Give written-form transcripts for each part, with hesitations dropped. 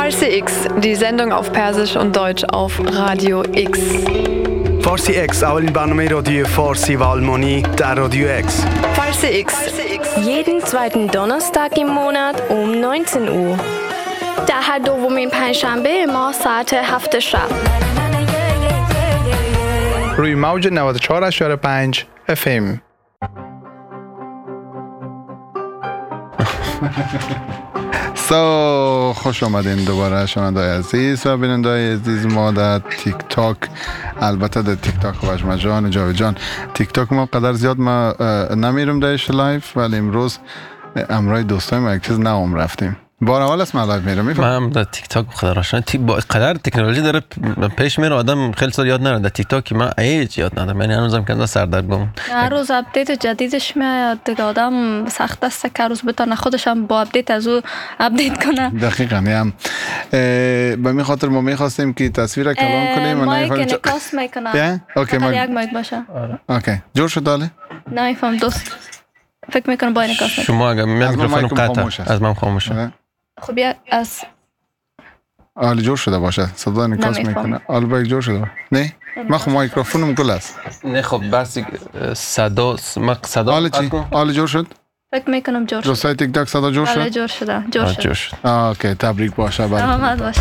Farsi X, die Sendung auf Persisch und Deutsch auf Radio X. فارسی اکس اولین برنامه رادیو فارسی و آلمانی در رادیو اکس. Farsi X. Jeden zweiten Donnerstag im Monat um 19 Uhr. در هر دومین پنجشنبه ما ساعت 7 شب. روی موج 94.5 FM. خوش آمدین دوباره شنونده‌های عزیز و بیننده‌های عزیز ما در تیک تاک. البته در تیک تاک و جان جاوید جان تیک تاک ما قدر زیاد ما نمیرم درش لایف، ولی امروز امروز دوستای ما یک چیز نوام رفتیم. بار اول است من لایف میرم. من در تیک تاک خدا روشن با قدر تکنولوژی داره پیش میره، آدم خیلی سال یاد نره. در تیک تاک من هیچ یاد ندارم، یعنی هنوزم کنده سردرگم. هر روز آپدیت جدیدش میاد دیگه، آدم سخت است که هر روز بتونه خودش هم با آپدیت از او آپدیت کنه. دقیقاً. هم به می خاطر ما می‌خواستیم که تصویر کلام کنیم. مایک نکاس میکنه. اوکی ما یک مایک باشه. اوکی جور شد داله؟ نمیفهم دوست. فکر میکنم با نکاس میکنه. شما اگه میکروفون قطع از من خاموشه. خب یا از آل جور شده باشه صدا نکاس میکنه. آل باید جور شده نه؟ من خب میکروفونم گل است. نه خب بس صدا آل چی؟ آل جور شد؟ فکر میکنم جور شد. دوستای تیک تاک صدا جور شد؟ آل جور شد. اوکی تبریک باشه. آمد باشه.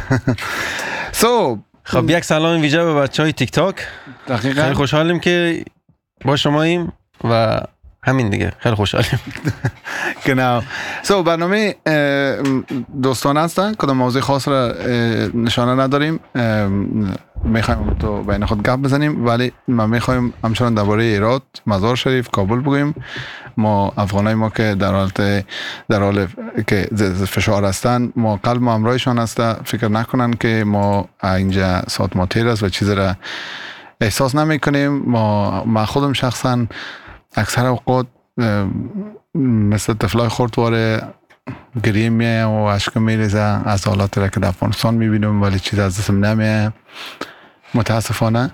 خب یک سلام ویژه به بچهای تیک تاک. دقیقاً. خیلی خوشحالیم که با شماییم و همین دیگه خیلی خوشحالیم. genau. برنامه دوستانه هستن، کدام موضوع خاص را نشانه نداریم. میخوایم تو بین خود گپ بزنیم، ولی ما میخوایم همچنان درباره هرات، مزار شریف، کابل بگویم. ما افغانای ما که در حال که فشار هستن، ما قلب ما همراهشان است. فکر نکنن که ما اینجا ساعت ما تیر است و چیزی را احساس نمی کنیم. ما خودم شخصا اکثر اوقات مثل طفلای خردواره گریه میه و اشک میریزه از حالاتی را که در افغانستان میبینم، ولی چیز از دستم نمیه. متاسفانه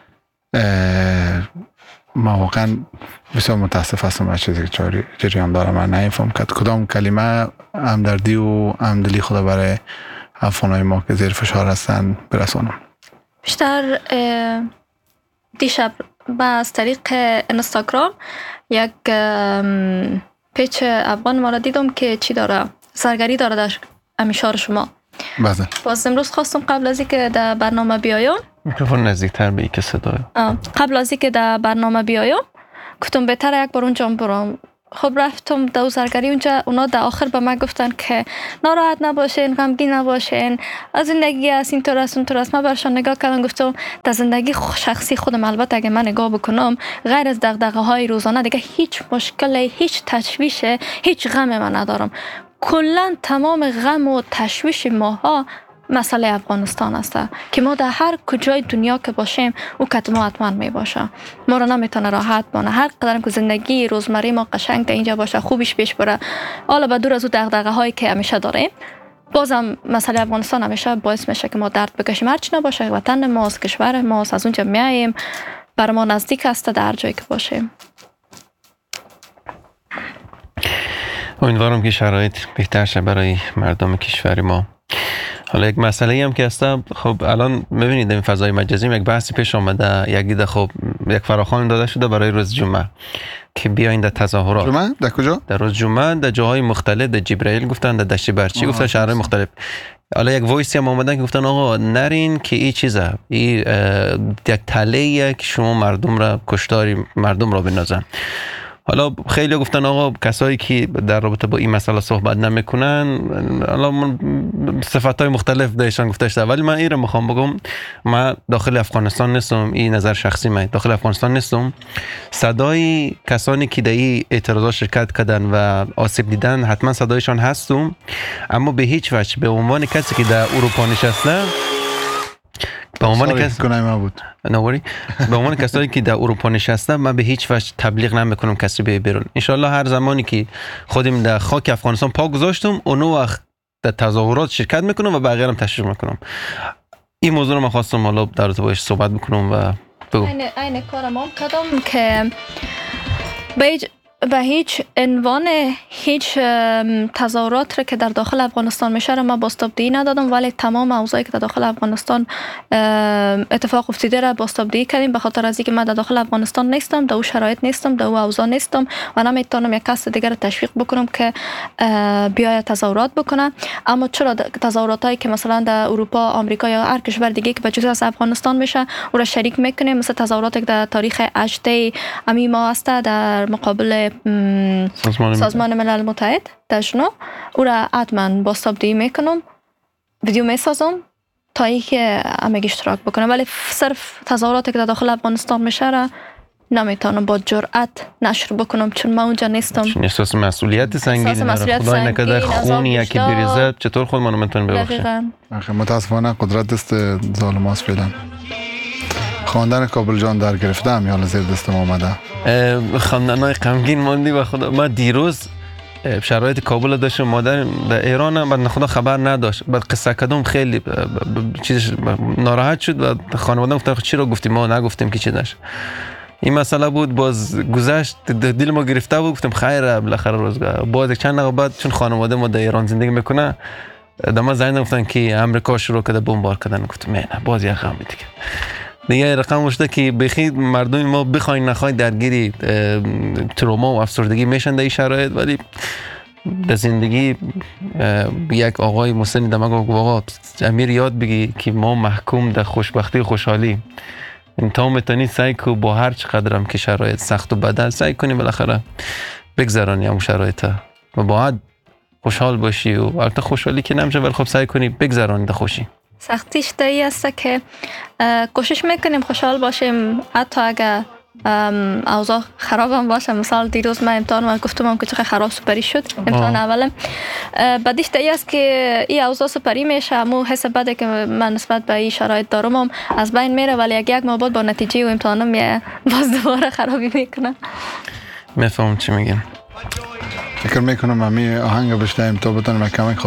ما واقعا بسیار متاسف هستم از چیزی که جریان داره. من نمیفهم که کدام کلمه همدردی و همدلی خدا برای افغانای ما که زیر فشار هستن برسانم. بیشتر دیشب از طریق اینستاگرام یک پیج افغان ما را دیدم که چی داره، سرگری داره در امیشار شما. بله. باز امروز خواستم قبل از اینکه در برنامه بیایم میکروفون نزدیکتر به که صدای قبل از اینکه در برنامه بیایم گفتم بهتره یک بار اونجا برم. خب رفتم در سرگری اونجا، اونا در آخر به من گفتن که ناراحت نباشین، غمگین نباشین، از زندگی است اینطور است اونطور است. من برشان نگاه کردم، گفتم در زندگی شخصی خودم البته اگه من نگاه بکنم غیر از دغدغه‌های روزانه دیگه هیچ مشکلی، هیچ تشویش، هیچ غم من ندارم. کلا تمام غم و تشویش ماها مسئله افغانستان است که ما در هر کجای دنیا که باشیم او کتما حتما می باشه. ما را نمیتونه راحت بانه. هر قدرم که زندگی روزمره ما قشنگ در اینجا باشه، خوبش پیش بره، حالا به دور از او دغدغه هایی که همیشه داریم، بازم مسئله افغانستان همیشه باعث میشه که ما درد بکشیم. هرچی نباشه وطن ماست، کشور ماست، از اونجا میاییم، بر ما نزدیک است در هر جایی که باشیم. امیدوارم که شرایط بهتر شه برای مردم کشور ما. حالا یک مسئله هم که هست، خب الان میبینید این فضای مجازی یک بحثی پیش آمده، یک فراخوان داده شده برای روز جمعه که بیاین در تظاهرات. جمعه در کجا؟ در روز جمعه در جاهای مختلف، در جبرائیل گفتن، در دشت برچی گفتن، شهرهای مختلف. حالا یک وایسی هم آمدن که گفتن آقا نرین که این چیزه، این یک تله که شما مردم را کشتاری مردم را بنازن. حالا خیلی گفتن آقا کسایی که در رابطه با این مسئله صحبت نمیکنن، حالا صفاتهای مختلف داشتن گفته شده، ولی من این رو میخوام بگم، من داخل افغانستان نیستم، این نظر شخصی من، داخل افغانستان نیستم. صدای کسانی که در این اعتراضات شرکت کردن و آسیب دیدن حتما صدایشان هستم، اما به هیچ وجه به عنوان کسی که در اروپا نشسته، به عنوان کسایی که در اروپا نشستم، من به هیچ وجه تبلیغ نمیکنم کسی به بیرون. انشالله هر زمانی که خودم در خاک افغانستان پا گذاشتم، اون وقت در تظاهرات شرکت میکنم و بقیه هم تشویق میکنم. این موضوع رو من خواستم حالا در رابطه باهاش صحبت بکنم و بگم. این کارم هم کردم که به هیچ عنوان هیچ تظاهرات که در داخل افغانستان میشه ما بازتابدهی ندادم، ولی تمام اوضاعی که در داخل افغانستان اتفاق افتاده را بازتابدهی کردیم، به خاطر از اینکه من در داخل افغانستان نیستم، در اون شرایط نیستم، در اون اوضاع نیستم و نمیتونم یک کس دیگر تشویق بکنم که بیاید تظاهرات بکنه. اما چرا تظاهراتایی که مثلا در اروپا، آمریکا یا هر کشور دیگه که به جز از افغانستان میشه او را شریک میکنیم، مثل تظاهراتی که در تاریخ 8 امی ماه است در مقابل سازمان ملل متحد در ژنو، او را حتما بازتابدهی میکنم، ویدیو میسازم تا اینکه همگی اشتراک بکنم، ولی صرف تظاهراتی که در داخل افغانستان میشه را نمیتونم با جرأت نشر بکنم، چون من اونجا نیستم. چون احساس مسئولیت سنگینی داره. خدای نکرده خونی یکی بریزد، چطور خود منو میتونه ببخشه؟ متاسفانه قدرت دست ظالم هاست فعلا. خواندن کابل جان در گرفته هم یا زیر دستم آمده؟ خواندنهای غمگین ماندی و خدا. من دیروز شرایط کابل داشتم، مادر در ایران هم بعد خدا خبر نداشت، بعد قصه کدوم خیلی چیزش ناراحت شد و خانواده گفتن چی رو گفتیم، ما نگفتیم که چی داشت. این مسئله بود، باز گذشت، دل ما گرفته بود، گفتم خیره بالاخره روزگار. باز چند دقیقه بعد چون خانواده ما در ایران زندگی میکنه دم زنگ گفتن که امریکا شروع کرده بمبار کردن، گفتم نه باز یه غم دیگه رقم شده که بخی مردم ما بخواین نخواین درگیری تروما و افسردگی میشن در این شرایط. ولی در زندگی یک آقای مسن دم گفت آقا امیر یاد بگی که ما محکوم در خوشبختی و خوشحالی، تا میتونی سعی کو با هر چقدرم که شرایط سخت و بدل سعی کنی بالاخره بگذرانی اون شرایط و باید خوشحال باشی و البته خوشحالی که نمیشه، ولی خب سعی کنی بگذرانی در خوشی. سختیش دایی است که کوشش میکنیم خوشحال باشیم حتی اگر اوضاع خراب هم باشه. مثال دیروز من امتحان گفتم که چقدر خراب سپری شد امتحان اولم، بعدش دایی است که این اوضاع سپری میشه، مو حس بده که من نسبت به این شرایط دارم هم از بین میره، ولی یک ماه بعد با نتیجه و امتحانم باز دوباره خرابی میکنه. میفهم چی میگم. فکر میکنم همی آهنگ بشنویم تا بتونیم کمک